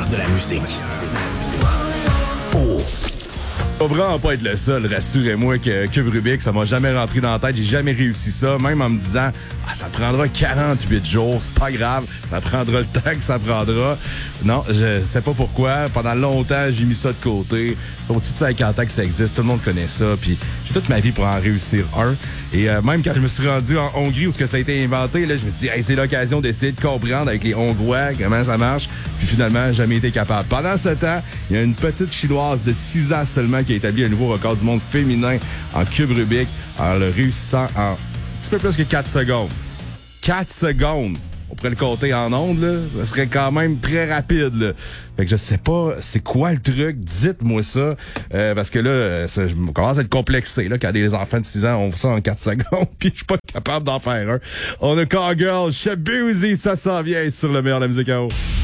meilleur de la musique. Oh! Ça va vraiment pas être le seul, rassurez-moi, que Cube Rubik, ça m'a jamais rentré dans la tête, j'ai jamais réussi ça, même en me disant ça prendra 48 jours, c'est pas grave, ça prendra le temps que ça prendra. Non, je sais pas pourquoi, pendant longtemps, j'ai mis ça de côté. Au-dessus de 50 ans que ça existe, tout le monde connaît ça, puis j'ai toute ma vie pour en réussir un. Et même quand je me suis rendu en Hongrie où ce que ça a été inventé, là, je me suis dit hey, c'est l'occasion d'essayer de comprendre avec les Hongrois comment ça marche. Puis finalement, j'ai jamais été capable. Pendant ce temps, il y a une petite Chinoise de 6 ans seulement qui a établi un nouveau record du monde féminin en cube Rubik en le réussissant en un petit peu plus que 4 secondes. 4 secondes! On pourrait le compter en ondes, là. Ça serait quand même très rapide, là. Fait que je sais pas c'est quoi le truc. Dites-moi ça. Parce que là, je commence à être complexé, là, quand des enfants de 6 ans ont ça en 4 secondes, puis je suis pas capable d'en faire un. On a Call Girl, Shabuzi, ça s'en vient sur le meilleur de la musique à eau.